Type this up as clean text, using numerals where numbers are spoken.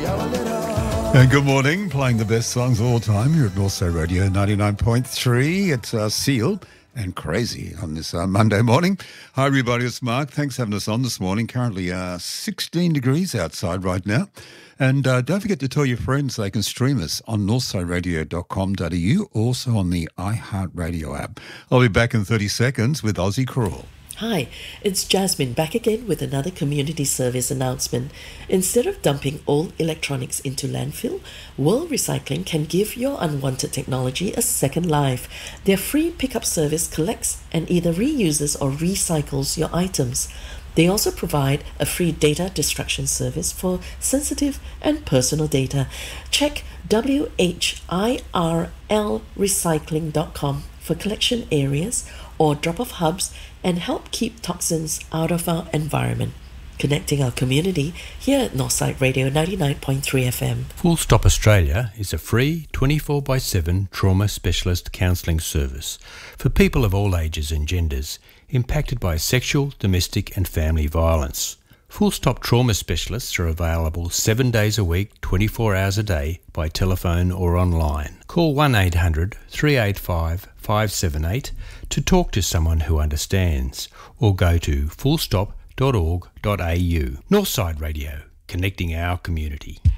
And good morning, playing the best songs of all time here at Northside Radio 99.3. It's Seal and Crazy on this Monday morning. Hi everybody, it's Mark. Thanks for having us on this morning. Currently 16 degrees outside right now. And don't forget to tell your friends they can stream us on northsideradio.com.au, also on the iHeartRadio app. I'll be back in 30 seconds with Aussie Crawl. Hi, it's Jasmine back again with another community service announcement. Instead of dumping old electronics into landfill, World Recycling can give your unwanted technology a second life. Their free pickup service collects and either reuses or recycles your items. They also provide a free data destruction service for sensitive and personal data. Check WHIRLrecycling.com for collection areas or drop-off hubs and help keep toxins out of our environment. Connecting our community here at Northside Radio 99.3 FM. Full Stop Australia is a free 24/7 trauma specialist counselling service for people of all ages and genders impacted by sexual, domestic and family violence. Full Stop trauma specialists are available 7 days a week, 24 hours a day by telephone or online. Call 1-800-385-578 to talk to someone who understands, or go to fullstop.org.au. Northside Radio, connecting our community.